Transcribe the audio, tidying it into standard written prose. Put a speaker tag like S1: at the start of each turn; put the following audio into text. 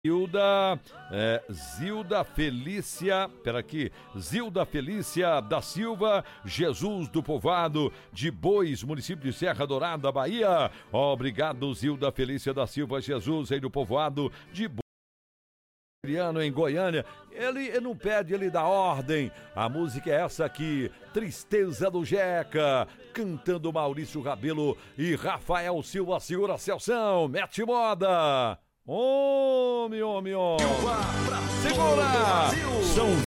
S1: Zilda Felícia, Zilda Felícia da Silva, Jesus do Povoado de Bois, município de Serra Dourada, Bahia. Obrigado, Zilda Felícia da Silva, Jesus aí do Povoado de Bois, em Goiânia. Ele não pede, ele dá ordem. A música é essa aqui, Tristeza do Jeca, cantando Maurício Rabelo e Rafael Silva. Segura, Celção, mete moda. Homem. Segura! São